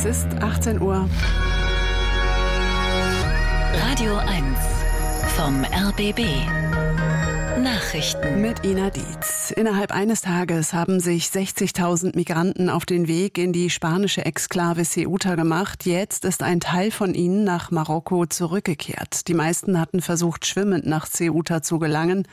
Es ist 18 Uhr. Radio 1 vom RBB. Nachrichten Mit Ina Dietz. Innerhalb eines Tages haben sich 60.000 Migranten auf den Weg in die spanische Exklave Ceuta gemacht. Jetzt ist ein Teil von ihnen nach Marokko zurückgekehrt. Die meisten hatten versucht, schwimmend nach Ceuta zu gelangen.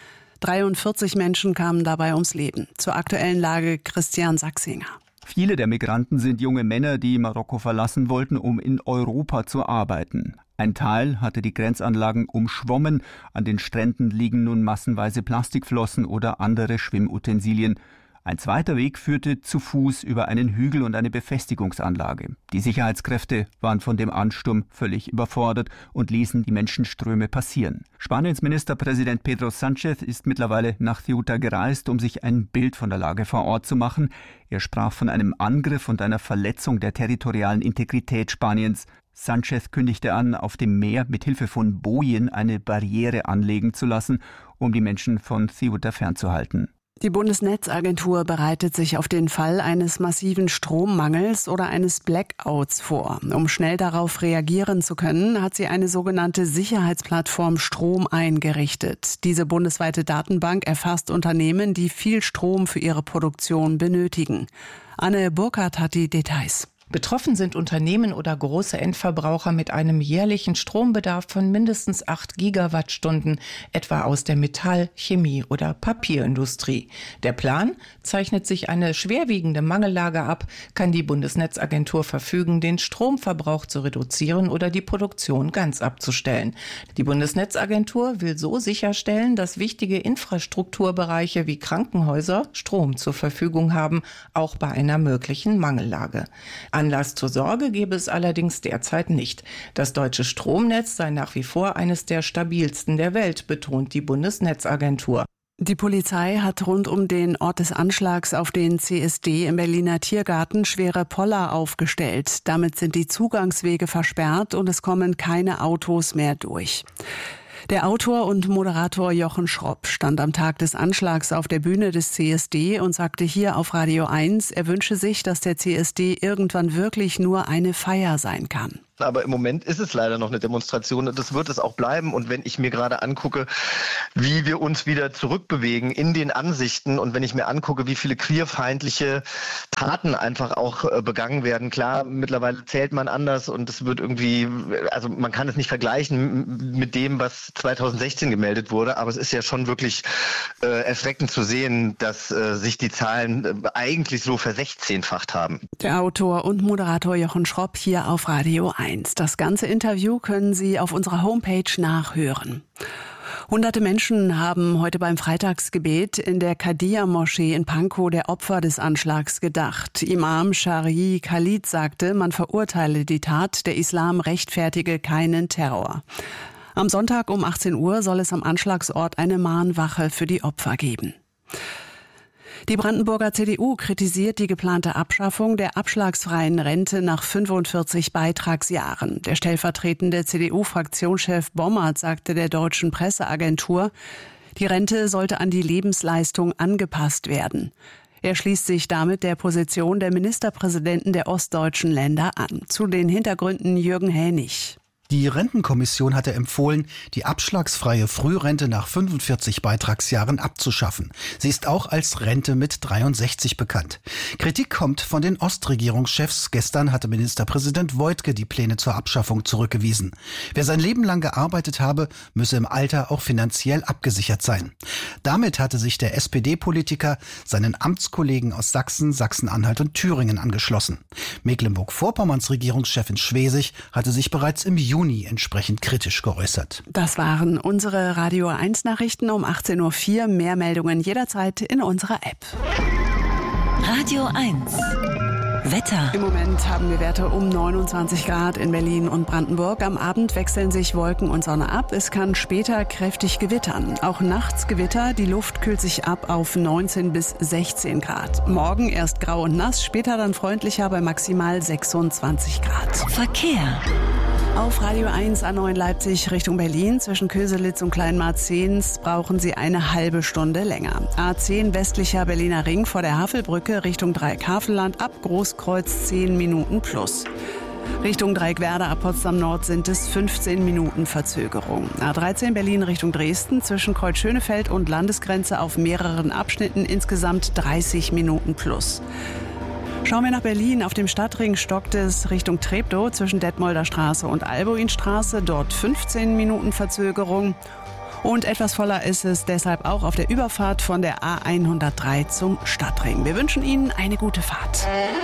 43 Menschen kamen dabei ums Leben. Zur aktuellen Lage Christian Sachsinger. Viele der Migranten sind junge Männer, die Marokko verlassen wollten, um in Europa zu arbeiten. Ein Teil hatte die Grenzanlagen umschwommen. An den Stränden liegen nun massenweise Plastikflossen oder andere Schwimmutensilien. Ein zweiter Weg führte zu Fuß über einen Hügel und eine Befestigungsanlage. Die Sicherheitskräfte waren von dem Ansturm völlig überfordert und ließen die Menschenströme passieren. Spaniens Ministerpräsident Pedro Sánchez ist mittlerweile nach Ceuta gereist, um sich ein Bild von der Lage vor Ort zu machen. Er sprach von einem Angriff und einer Verletzung der territorialen Integrität Spaniens. Sánchez kündigte an, auf dem Meer mit Hilfe von Bojen eine Barriere anlegen zu lassen, um die Menschen von Ceuta fernzuhalten. Die Bundesnetzagentur bereitet sich auf den Fall eines massiven Strommangels oder eines Blackouts vor. Um schnell darauf reagieren zu können, hat sie eine sogenannte Sicherheitsplattform Strom eingerichtet. Diese bundesweite Datenbank erfasst Unternehmen, die viel Strom für ihre Produktion benötigen. Anne Burkhardt hat die Details. Betroffen sind Unternehmen oder große Endverbraucher mit einem jährlichen Strombedarf von mindestens 8 Gigawattstunden, etwa aus der Metall-, Chemie- oder Papierindustrie. Der Plan: zeichnet sich eine schwerwiegende Mangellage ab, kann die Bundesnetzagentur verfügen, den Stromverbrauch zu reduzieren oder die Produktion ganz abzustellen. Die Bundesnetzagentur will so sicherstellen, dass wichtige Infrastrukturbereiche wie Krankenhäuser Strom zur Verfügung haben, auch bei einer möglichen Mangellage. Anlass zur Sorge gebe es allerdings derzeit nicht. Das deutsche Stromnetz sei nach wie vor eines der stabilsten der Welt, betont die Bundesnetzagentur. Die Polizei hat rund um den Ort des Anschlags auf den CSD im Berliner Tiergarten schwere Poller aufgestellt. Damit sind die Zugangswege versperrt und es kommen keine Autos mehr durch. Der Autor und Moderator Jochen Schropp stand am Tag des Anschlags auf der Bühne des CSD und sagte hier auf Radio 1, er wünsche sich, dass der CSD irgendwann wirklich nur eine Feier sein kann. Aber im Moment ist es leider noch eine Demonstration und das wird es auch bleiben. Und wenn ich mir gerade angucke, wie wir uns wieder zurückbewegen in den Ansichten und wenn ich mir angucke, wie viele queerfeindliche Taten einfach auch begangen werden, klar, mittlerweile zählt man anders und es wird irgendwie, also man kann es nicht vergleichen mit dem, was 2016 gemeldet wurde, aber es ist ja schon wirklich erschreckend zu sehen, dass sich die Zahlen eigentlich so versechzehnfacht haben. Der Autor und Moderator Jochen Schropp hier auf Radio 1. Das ganze Interview können Sie auf unserer Homepage nachhören. Hunderte Menschen haben heute beim Freitagsgebet in der Qadiyya-Moschee in Pankow der Opfer des Anschlags gedacht. Imam Shari Khalid sagte, man verurteile die Tat, der Islam rechtfertige keinen Terror. Am Sonntag um 18 Uhr soll es am Anschlagsort eine Mahnwache für die Opfer geben. Die Brandenburger CDU kritisiert die geplante Abschaffung der abschlagsfreien Rente nach 45 Beitragsjahren. Der stellvertretende CDU-Fraktionschef Bommert sagte der deutschen Presseagentur, die Rente sollte an die Lebensleistung angepasst werden. Er schließt sich damit der Position der Ministerpräsidenten der ostdeutschen Länder an. Zu den Hintergründen Jürgen Hänig. Die Rentenkommission hatte empfohlen, die abschlagsfreie Frührente nach 45 Beitragsjahren abzuschaffen. Sie ist auch als Rente mit 63 bekannt. Kritik kommt von den Ostregierungschefs. Gestern hatte Ministerpräsident Woidke die Pläne zur Abschaffung zurückgewiesen. Wer sein Leben lang gearbeitet habe, müsse im Alter auch finanziell abgesichert sein. Damit hatte sich der SPD-Politiker seinen Amtskollegen aus Sachsen, Sachsen-Anhalt und Thüringen angeschlossen. Mecklenburg-Vorpommerns Regierungschefin Schwesig hatte sich bereits im Juni entsprechend kritisch geäußert. Das waren unsere Radio 1 Nachrichten um 18.04 Uhr. Mehr Meldungen jederzeit in unserer App. Radio 1 Wetter. Im Moment haben wir Werte um 29 Grad in Berlin und Brandenburg. Am Abend wechseln sich Wolken und Sonne ab. Es kann später kräftig gewittern. Auch nachts Gewitter. Die Luft kühlt sich ab auf 19 bis 16 Grad. Morgen erst grau und nass, später dann freundlicher bei maximal 26 Grad. Verkehr. Auf Radio 1 A9 Leipzig Richtung Berlin zwischen Köselitz und Kleinmarzens brauchen Sie eine halbe Stunde länger. A10 westlicher Berliner Ring vor der Havelbrücke Richtung Dreieck-Havelland ab Großkreuz 10 Minuten plus. Richtung Dreieck-Werder ab Potsdam Nord sind es 15 Minuten Verzögerung. A13 Berlin Richtung Dresden zwischen Kreuz Schönefeld und Landesgrenze auf mehreren Abschnitten insgesamt 30 Minuten plus. Schauen wir nach Berlin. Auf dem Stadtring stockt es Richtung Treptow zwischen Detmolder Straße und Albuinstraße. Dort 15 Minuten Verzögerung. Und etwas voller ist es deshalb auch auf der Überfahrt von der A103 zum Stadtring. Wir wünschen Ihnen eine gute Fahrt.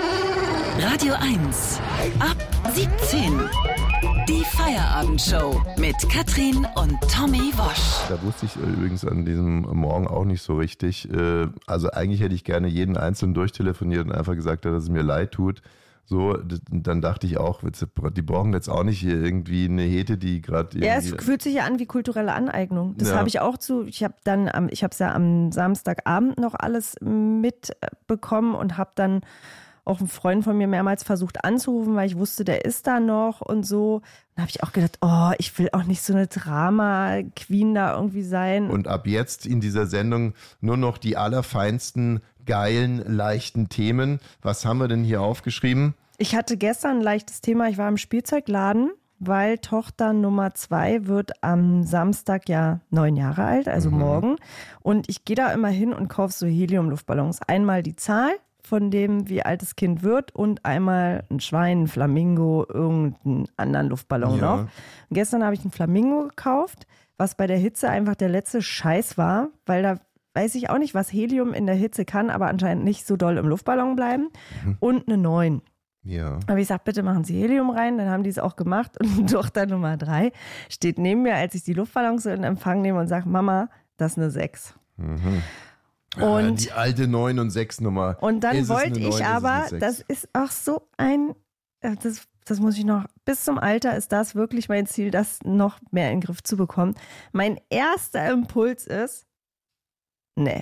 Radio 1 ab 17. Die Feierabendshow mit Katrin und Tommy Wosch. Da wusste ich übrigens an diesem Morgen auch nicht so richtig. Also eigentlich hätte ich gerne jeden Einzelnen durchtelefoniert und einfach gesagt, dass es mir leid tut. So, dann dachte ich auch, die brauchen jetzt auch nicht hier irgendwie eine Hete, die gerade... Ja, es fühlt sich ja an wie kulturelle Aneignung. Das habe ich auch ich habe es ja am Samstagabend noch alles mitbekommen und habe dann auch einen Freund von mir mehrmals versucht anzurufen, weil ich wusste, der ist da noch und so. Dann habe ich auch gedacht, ich will auch nicht so eine Drama-Queen da irgendwie sein. Und ab jetzt in dieser Sendung nur noch die allerfeinsten, geilen, leichten Themen. Was haben wir denn hier aufgeschrieben? Ich hatte gestern ein leichtes Thema. Ich war im Spielzeugladen, weil Tochter Nummer 2 wird am Samstag ja 9 Jahre alt, also morgen. Und ich gehe da immer hin und kaufe so Helium-Luftballons. Einmal die Zahl von dem, wie alt das Kind wird und einmal ein Schwein, ein Flamingo, irgendeinen anderen Luftballon noch. Und gestern habe ich einen Flamingo gekauft, was bei der Hitze einfach der letzte Scheiß war, weil da weiß ich auch nicht, was Helium in der Hitze kann, aber anscheinend nicht so doll im Luftballon bleiben. Und eine 9. Ja. Aber ich sage, bitte machen Sie Helium rein, dann haben die es auch gemacht und Tochter Nummer 3 steht neben mir, als ich die Luftballons so in Empfang nehme und sagt, Mama, das ist eine 6. Und die alte 9 und 6 Nummer. Und dann wollte ich aber, das ist auch so das muss ich noch, bis zum Alter ist das wirklich mein Ziel, das noch mehr in den Griff zu bekommen. Mein erster Impuls ist, nee,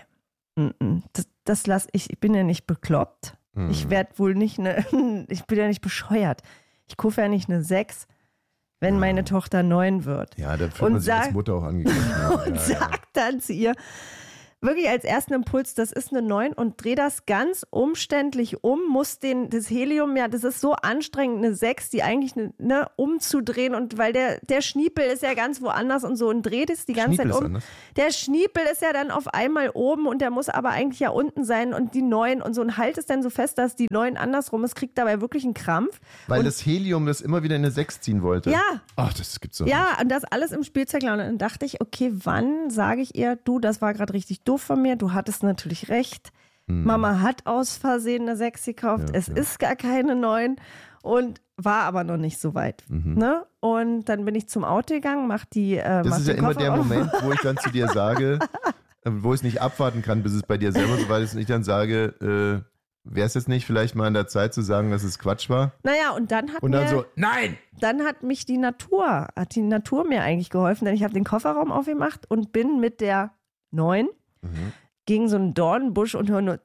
das lasse ich bin ja nicht bekloppt. Ich werde wohl nicht ich bin ja nicht bescheuert. Ich kaufe ja nicht eine 6, wenn meine Tochter 9 wird. Ja, da fühlt man sich als Mutter auch angegriffen. Und sagt dann zu ihr, wirklich als ersten Impuls, das ist eine 9 und dreh das ganz umständlich um, muss das Helium, ja, das ist so anstrengend, eine 6, die eigentlich umzudrehen und weil der Schniepel ist ja ganz woanders und so und dreht es die ganze Zeit um. Der Schniepel ist ja dann auf einmal oben und der muss aber eigentlich ja unten sein und die 9 und so und halt es dann so fest, dass die 9 andersrum ist, kriegt dabei wirklich einen Krampf. Weil das Helium das immer wieder in eine 6 ziehen wollte. Ja. Ach, das gibt's doch nicht. Ja, und das alles im Spielzeugladen. Und dann dachte ich, okay, wann sage ich ihr, du, das war gerade richtig doof von mir, du hattest natürlich recht. Mama hat aus Versehen eine 6 gekauft, es ist gar keine 9 und war aber noch nicht so weit. Ne? Und dann bin ich zum Auto gegangen, das ist ja immer der Moment, wo ich dann zu dir sage, wo ich es nicht abwarten kann, bis es bei dir selber so weit ist und ich dann sage, wäre es jetzt nicht vielleicht mal an der Zeit zu sagen, dass es Quatsch war? Naja, und dann nein! Dann hat mich die Natur mir eigentlich geholfen, denn ich habe den Kofferraum aufgemacht und bin mit der 9 gegen so einen Dornenbusch und höre nur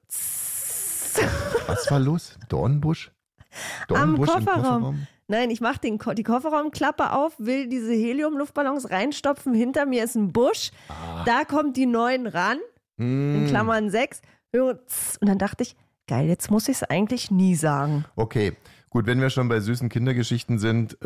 Was war los? Dornenbusch? Am Kofferraum. Nein, ich mache die Kofferraumklappe auf, will diese Helium-Luftballons reinstopfen. Hinter mir ist ein Busch. Da kommt die 9 ran, in Klammern 6. Und dann dachte ich, geil, jetzt muss ich es eigentlich nie sagen. Okay, gut, wenn wir schon bei süßen Kindergeschichten sind,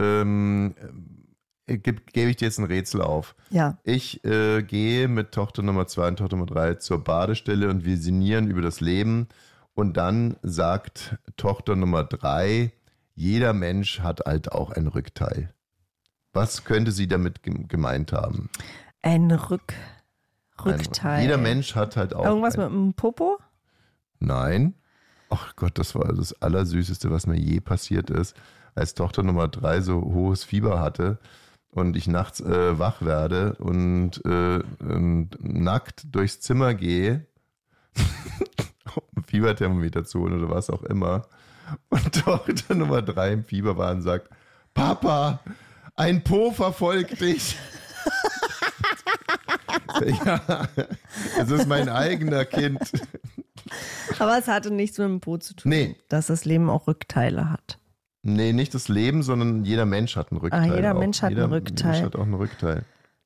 gebe ich dir jetzt ein Rätsel auf. Ja. Ich gehe mit Tochter Nummer 2 und Tochter Nummer 3 zur Badestelle und wir sinnieren über das Leben. Und dann sagt Tochter Nummer 3, jeder Mensch hat halt auch ein Rückteil. Was könnte sie damit gemeint haben? Ein Rückteil. Jeder Mensch hat halt auch. Irgendwas mit einem Popo? Nein. Ach Gott, das war das Allersüßeste, was mir je passiert ist, als Tochter Nummer 3 so hohes Fieber hatte. Und ich nachts wach werde und nackt durchs Zimmer gehe, um ein Fieberthermometer zu holen oder was auch immer. Und Tochter Nummer 3 im Fieber war und sagt, Papa, ein Po verfolgt dich. Ja, es ist mein eigener Kind. Aber es hatte nichts mit dem Po zu tun, nee. Dass das Leben auch Rückteile hat. Nee, nicht das Leben, sondern jeder Mensch hat einen Rückteil. Jeder Mensch hat einen Rückteil. Mensch hat auch einen Rückteil.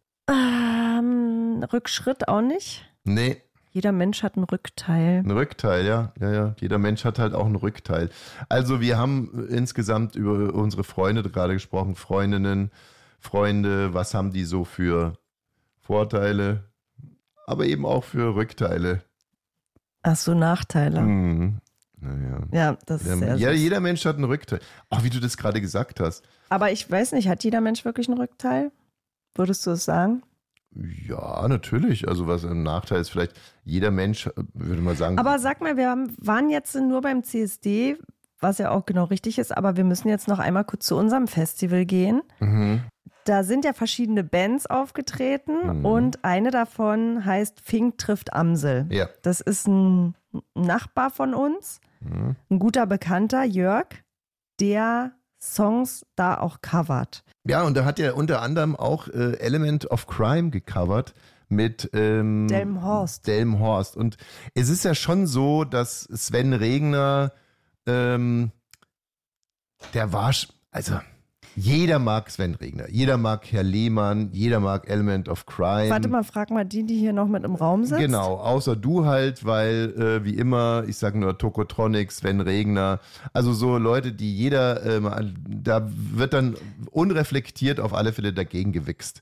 Rückschritt auch nicht? Nee. Jeder Mensch hat einen Rückteil. Ein Rückteil, ja. Jeder Mensch hat halt auch einen Rückteil. Also wir haben insgesamt über unsere Freunde gerade gesprochen, Freundinnen, Freunde, was haben die so für Vorteile, aber eben auch für Rückteile. Ach so, Nachteile. Naja. Ja, das ist sehr süß. Jeder Mensch hat einen Rückteil. Auch wie du das gerade gesagt hast. Aber ich weiß nicht, hat jeder Mensch wirklich einen Rückteil? Würdest du es sagen? Ja, natürlich. Also was ein Nachteil ist, vielleicht jeder Mensch, würde man sagen. Aber sag mal, waren jetzt nur beim CSD, was ja auch genau richtig ist, aber wir müssen jetzt noch einmal kurz zu unserem Festival gehen. Da sind ja verschiedene Bands aufgetreten und eine davon heißt Fink trifft Amsel. Ja. Das ist ein Nachbar von uns, ein guter Bekannter, Jörg, der Songs da auch covert. Ja, und da hat er unter anderem auch Element of Crime gecovert mit Delmenhorst. Delmenhorst. Und es ist ja schon so, dass Sven Regner, der war, also jeder mag Sven Regner, jeder mag Herr Lehmann, jeder mag Element of Crime. Warte mal, frag mal die hier noch mit im Raum sitzt. Genau, außer du halt, weil wie immer, ich sage nur Tokotronic, Sven Regner, also so Leute, die jeder, da wird dann unreflektiert auf alle Fälle dagegen gewichst.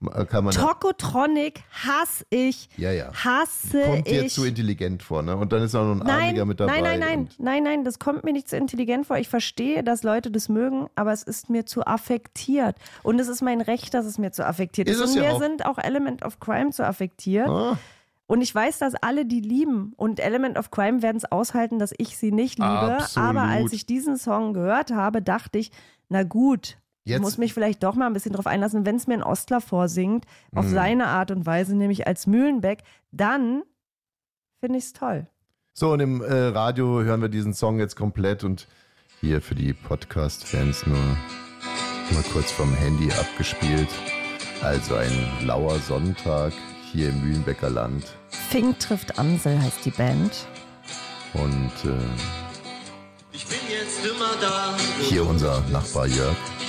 Tokotronic hasse ich. Ja. Hasse kommt dir ich. zu intelligent vor, ne? Und dann ist auch noch ein Armiger mit dabei. Nein, das kommt mir nicht zu intelligent vor. Ich verstehe, dass Leute das mögen, aber es ist mir zu affektiert. Und es ist mein Recht, dass es mir zu affektiert ist. Und mir sind auch Element of Crime zu affektiert. Und ich weiß, dass alle die lieben. Und Element of Crime werden es aushalten, dass ich sie nicht liebe. Absolut. Aber als ich diesen Song gehört habe, dachte ich, na gut, ich muss mich vielleicht doch mal ein bisschen drauf einlassen, wenn es mir ein Ostler vorsingt, auf seine Art und Weise, nämlich als Mühlenbeck, dann finde ich es toll. So, und im Radio hören wir diesen Song jetzt komplett und hier für die Podcast-Fans nur mal kurz vom Handy abgespielt. Also ein lauer Sonntag hier im Mühlenbecker Land. Fink trifft Amsel heißt die Band. Und ich bin jetzt immer da. Hier unser Nachbar Jörg.